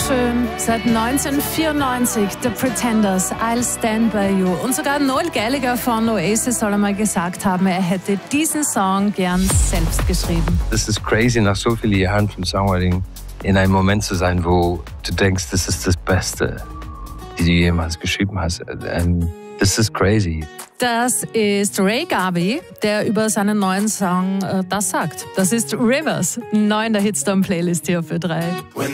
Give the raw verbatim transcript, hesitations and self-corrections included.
schön. Seit neunzehnhundertvierundneunzig, The Pretenders, I'll Stand By You. Und sogar Noel Gallagher von Oasis soll einmal gesagt haben, er hätte diesen Song gern selbst geschrieben. Das ist crazy, nach so vielen Jahren von Songwriting in einem Moment zu sein, wo du denkst, das ist das Beste, die du jemals geschrieben hast. And this is crazy. Das ist Ray Garvey, der über seinen neuen Song äh, das sagt. Das ist Rivers, neu in der Hitstorm-Playlist hier für drei.